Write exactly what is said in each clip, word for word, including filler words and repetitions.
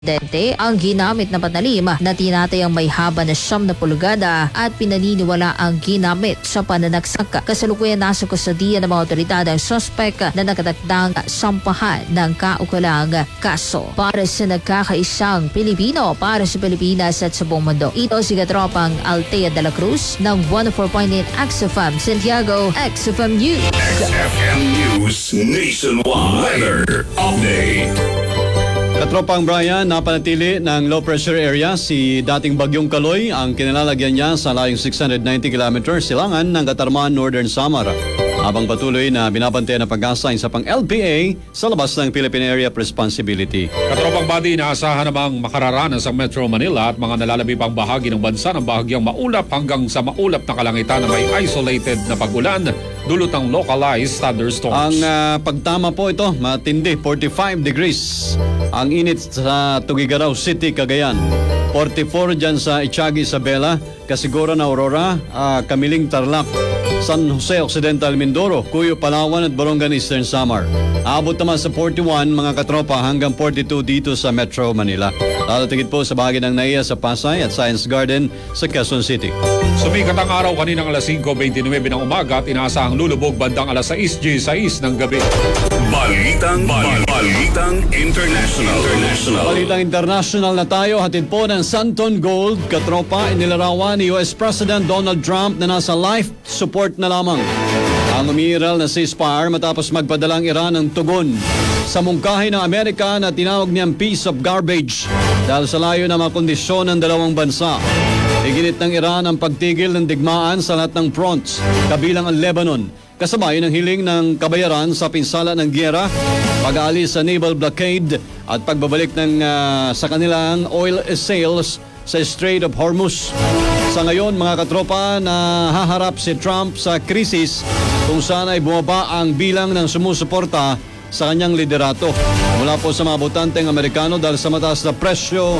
Dente ang ginamit na patalim na tinatayang may haba na siyam na pulgada at pinaniniwala ang ginamit sa pananaksak. Kasalukuyan nasa kusadiya ng mga otoridad ang suspect na nakatakdang sampahan ng kaukulang kaso. Para sa nagkakaisang Pilipino, para sa Pilipinas at sa buong mundo. Ito si Katropang Altea de la Cruz ng one oh four point eight X F M Santiago, X F M News. X F M News Nationwide Weather Update. Katropang Brian, napanatili ng low pressure area si dating Bagyong Kaloy. Ang kinalalagyan niya sa layong six hundred ninety kilometers silangan ng Katarman, Northern Samar. Habang patuloy na binabantayan ng pag-asa sa pang L P A sa labas ng Philippine Area of Responsibility. Katropang Badi, inaasahan namang makararanas ang Metro Manila at mga nalalabi pang bahagi ng bansa ng bahagyang maulap hanggang sa maulap na kalangitan na may isolated na pag-ulan dulot ng localized thunderstorms. Ang uh, pagtama po ito, matindi, forty-five degrees. Ang init sa Tugigaraw City, Cagayan. forty-four dyan sa Itiagi, Isabela. Kasiguran, Aurora, uh, Kamiling, Tarlac. San Jose Occidental, Mindoro, Cuyo, Palawan at Borongan, Eastern Samar. Aabot naman sa forty-one mga katropa hanggang forty-two dito sa Metro Manila. Lalatigid po sa bahagi ng Naiya sa Pasay at Science Garden sa Quezon City. Sumikat ang araw kaninang alas five twenty-nine ng umaga at inaasahang lulubog bandang alas six six ng gabi. Balitang, bal- Balitang International. International. Balitang international na tayo, hatid po ng Santon Gold. Katropa, inilarawan ni U S President Donald Trump na nasa life support na lamang ang umiiral na ceasefire matapos magpadalang Iran ng tugon sa mungkahi ng Amerika na tinawag niyang piece of garbage dahil sa layo na mga kondisyon ng dalawang bansa. Iginit ng Iran ang pagtigil ng digmaan sa lahat ng fronts, kabilang ang Lebanon, kasabay ng hiling ng kabayaran sa pinsala ng giyera, pag-aalis sa naval blockade at pagbabalik ng uh, sa kanilang oil sales sa Strait of Hormuz. Sa ngayon, mga katropa, na haharap si Trump sa krisis kung saan ay bumaba ang bilang ng sumusuporta sa kanyang liderato mula po sa mga botanteng Amerikano dahil sa mataas na presyo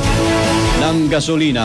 ng gasolina.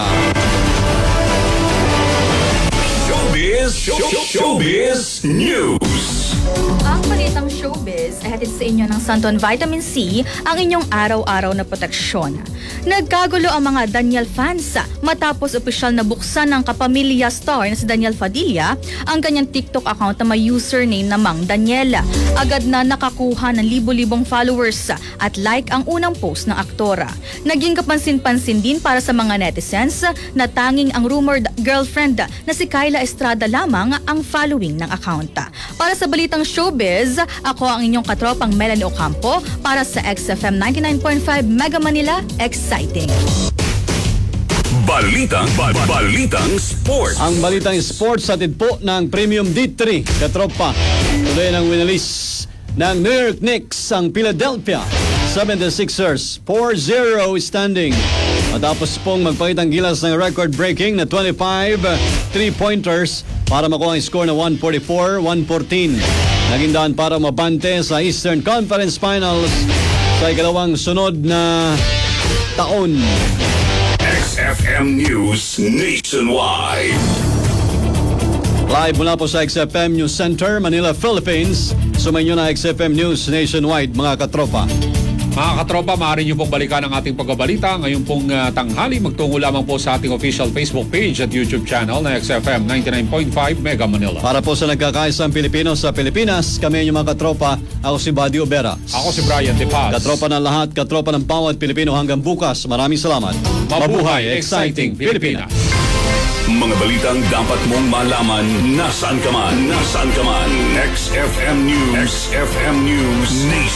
Showbiz, show, Showbiz News. Ang balitang showbiz ay hatid sa inyo ng Santon Vitamin C, ang inyong araw-araw na proteksyon. Nagkagulo ang mga Daniel fans matapos opisyal na buksan ng kapamilya star na si Daniel Padilla ang kanyang TikTok account na may username na Mang Daniela. Agad na nakakuha ng libo-libong followers at like ang unang post ng aktora. Naging kapansin-pansin din para sa mga netizens na tanging ang rumored girlfriend na si Kyla Estrada lamang ang following ng account. Para sa balitang showbiz, ako ang inyong katropang Melanie Ocampo para sa X F M ninety-nine point five Mega Manila, exciting. Balitang, ba- Balitang Sports. Ang balitang sports hatid po ng Premium D three, katropa. Tuloy ng winalis ng New York Knicks ang Philadelphia seventy-sixers, four zero standing. Matapos pong magpakitang gilas ng record-breaking na twenty-five three-pointers para makuha ang score na one forty-four one fourteen. Naging daan para mabante sa Eastern Conference Finals sa ikalawang sunod na taon. X F M News Nationwide. Live mula po sa X F M News Center, Manila, Philippines. Sumayin nyo na X F M News Nationwide, mga katropa. Mga katropa, maaari niyo pong balikan ang ating pagbabalita ngayon pong uh, tanghali. Magtungo lamang po sa ating official Facebook page at YouTube channel na X F M ninety-nine point five Mega Manila. Para po sa nagkakaisang Pilipino sa Pilipinas, kami ang mga katropa. Ako si Buddy Obera. Ako si Brian De Paz. Katropa ng lahat, katropa ng bawat Pilipino hanggang bukas. Maraming salamat. Mabuhay, exciting Pilipinas. Mga balitang dapat mong malaman nasaan ka man. Nasaan ka man. X F M News. X F M News Nation.